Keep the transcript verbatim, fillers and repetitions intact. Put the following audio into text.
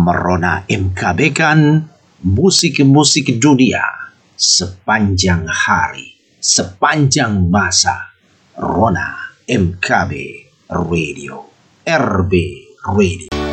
bersama Rona M K B kan musik-musik dunia sepanjang hari, sepanjang masa. Rona M K B Radio, R B Radio.